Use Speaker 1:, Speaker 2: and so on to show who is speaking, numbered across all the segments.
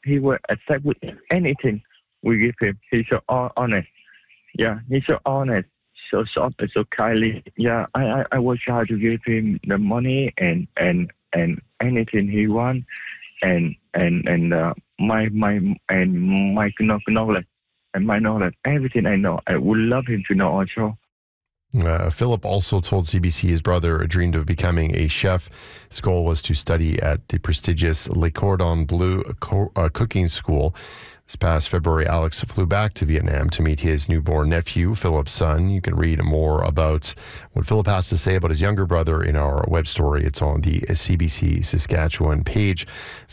Speaker 1: he will accept with anything we give him. He's so honest. Yeah, he's so honest, so soft, and so kindly. Yeah, I will try to give him the money and anything he wants, and my knowledge and my knowledge, everything I know. I would love him to know also.
Speaker 2: Philip also told CBC his brother dreamed of becoming a chef. His goal was to study at the prestigious Le Cordon Bleu cooking school. This past February, Alex flew back to Vietnam to meet his newborn nephew, Philip's son. You can read more about what Philip has to say about his younger brother in our web story. It's on the CBC Saskatchewan page,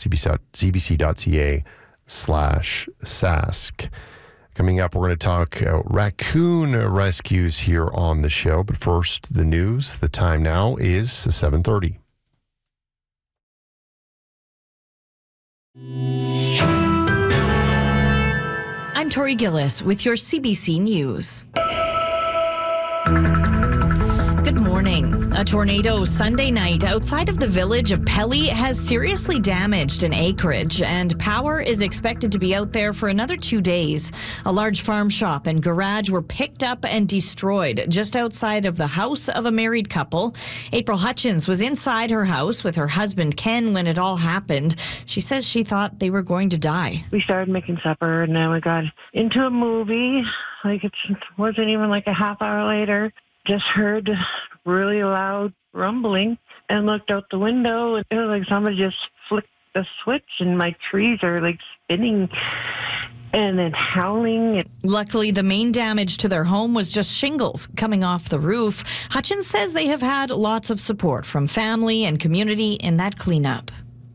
Speaker 2: cbc.ca/Sask. Coming up, we're going to talk raccoon rescues here on the show. But first, the news. The time now is 7:30.
Speaker 3: I'm Tori Gillis with your CBC News. Good morning. A tornado Sunday night outside of the village of Pelly has seriously damaged an acreage, and power is expected to be out there for another 2 days. A large farm shop and garage were picked up and destroyed just outside of the house of a married couple. April Hutchins was inside her house with her husband Ken when it all happened. She says she thought they were going to die.
Speaker 4: We started making supper, and then we got into a movie. It wasn't even like a half hour later. Just heard really loud rumbling and looked out the window, and it was like somebody just flicked the switch, and my trees are spinning and then howling.
Speaker 3: Luckily, the main damage to their home was just shingles coming off the roof. Hutchins says they have had lots of support from family and community in that cleanup.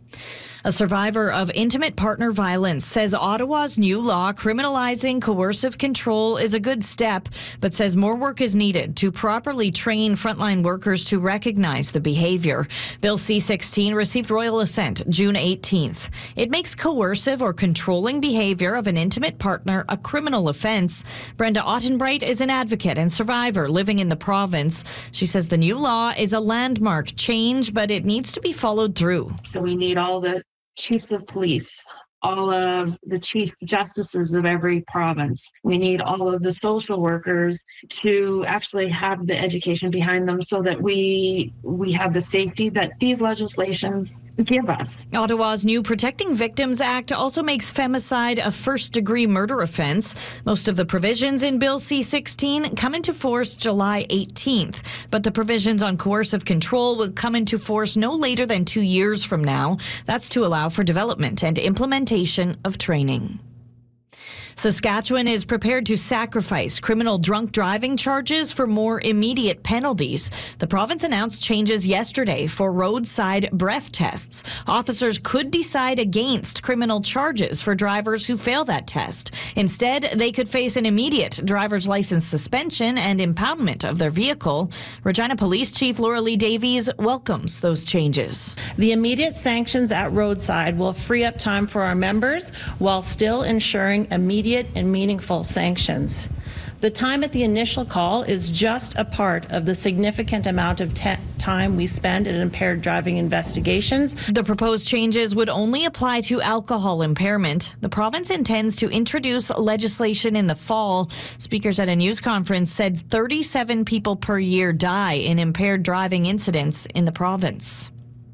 Speaker 3: A survivor of intimate partner violence says Ottawa's new law criminalizing coercive control is a good step, but says more work is needed to properly train frontline workers to recognize the behavior. Bill C-16 received royal assent June 18th. It makes coercive or controlling behavior of an intimate partner a criminal offense. Brenda Ottenbright is an advocate and survivor living in the province. She says the new law is a landmark change, but it needs to be followed through.
Speaker 5: So we need all the chiefs of police, all of the chief justices of every province. We need all of the social workers to actually have the education behind them so that we have the safety that these legislations give us.
Speaker 3: Ottawa's new Protecting Victims Act also makes femicide a first-degree murder offense. Most of the provisions in Bill C-16 come into force July 18th, but the provisions on coercive control will come into force no later than 2 years from now. That's to allow for development and implementation of training. Saskatchewan is prepared to sacrifice criminal drunk driving charges for more immediate penalties. The province announced changes yesterday for roadside breath tests. Officers could decide against criminal charges for drivers who fail that test. Instead, they could face an immediate driver's license suspension and impoundment of their vehicle. Regina Police Chief Laura Lee Davies welcomes those changes.
Speaker 6: The immediate sanctions at roadside will free up time for our members while still ensuring immediate and meaningful sanctions. The time at the initial call is just a part of the significant amount of time we spend in impaired driving investigations.
Speaker 3: The proposed changes would only apply to alcohol impairment. The province intends to introduce legislation in the fall. Speakers at a news conference said 37 people per year die in impaired driving incidents in the province.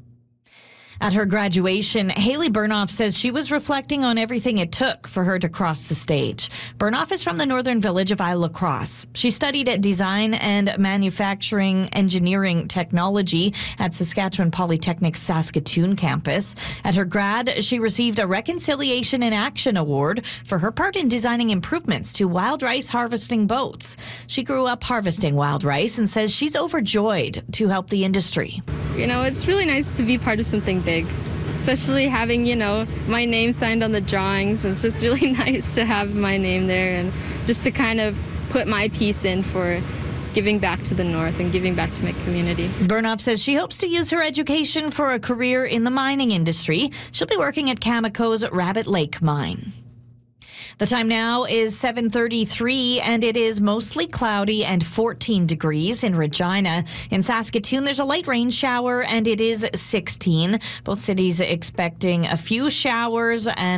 Speaker 3: At her graduation, Haley Burnoff says she was reflecting on everything it took for her to cross the stage. Burnoff is from the northern village of Isle La Crosse. She studied at Design and Manufacturing Engineering Technology at Saskatchewan Polytechnic's Saskatoon campus. At her grad, she received a Reconciliation in Action Award for her part in designing improvements to wild rice harvesting boats. She grew up harvesting wild rice and says she's overjoyed to help the industry.
Speaker 7: You know, it's really nice to be part of something big, especially having, my name signed on the drawings. It's just really nice to have my name there and just to kind of put my piece in for giving back to the North and giving back to my community.
Speaker 3: Burnoff says she hopes to use her education for a career in the mining industry. She'll be working at Cameco's Rabbit Lake mine. The time now is 7:33, and it is mostly cloudy and 14 degrees in Regina. In Saskatoon, there's a light rain shower, and it is 16. Both cities expecting a few showers and